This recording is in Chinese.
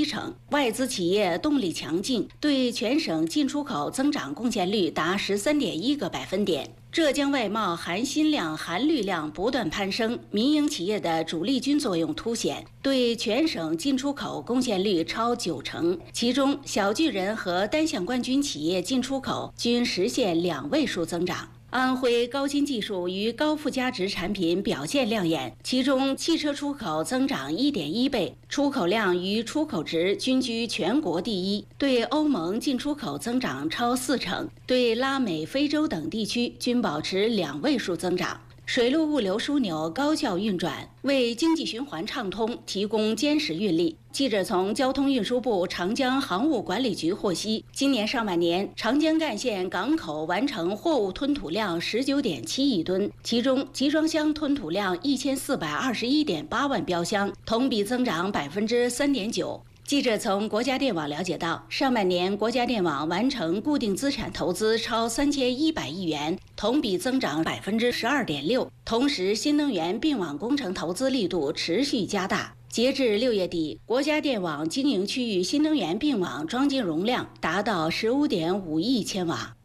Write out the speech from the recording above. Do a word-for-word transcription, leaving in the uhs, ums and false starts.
成，外资企业动力强劲，对全省进出口增长贡献率达十三点一个百分点。浙江外贸含锌量、含氯量不断攀升，民营企业的主力军作用凸显，对全省进出口贡献率超九成。其中，小巨人和单项冠军企业进出口均实现两位数增长。安徽高新技术与高附加值产品表现亮眼，其中汽车出口增长 一点一倍，出口量与出口值均居全国第一。对欧盟进出口增长超四成，对拉美、非洲等地区均保持两位数增长。水陆物流枢纽高效运转，为经济循环畅通提供坚实运力。记者从交通运输部长江航务管理局获悉，今年上半年，长江干线港口完成货物吞吐量 十九点七亿吨，其中集装箱吞吐量一千四百二十一点八万标箱，同比增长 百分之三点九。记者从国家电网了解到，上半年国家电网完成固定资产投资超三千一百亿元，同比增长 百分之十二点六。同时，新能源并网工程投资力度持续加大。截至六月底，国家电网经营区域新能源并网装机容量达到 十五点五亿千瓦。